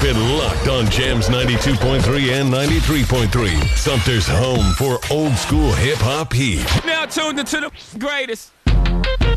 it locked on Jams 92.3 and 93.3. Sumter's home for old school hip hop heat. Now tuned into the greatest.